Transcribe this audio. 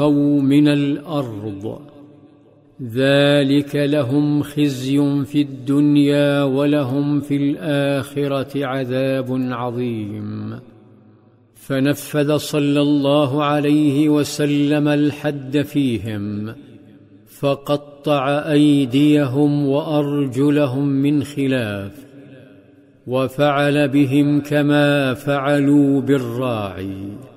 أو من الأرض، ذلك لهم خزي في الدنيا ولهم في الآخرة عذاب عظيم. فنفذ صلى الله عليه وسلم الحد فيهم، فقطع أيديهم وأرجلهم من خلاف، وفعل بهم كما فعلوا بالراعي.